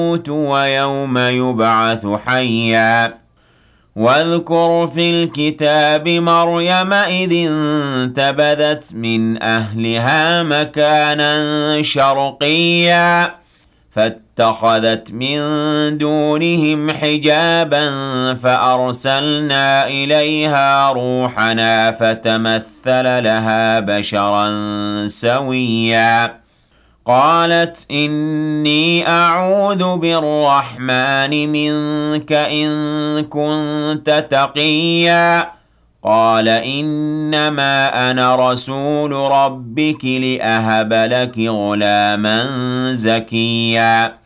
ويوم يبعث حيا واذكر في الكتاب مريم إذ انتبذت من أهلها مكانا شرقيا فاتخذت من دونهم حجابا فأرسلنا إليها روحنا فتمثل لها بشرا سويا قالت إني أعوذ بالرحمن منك إن كنت تقيا قال إنما أنا رسول ربك لأهب لك غلاما زكيا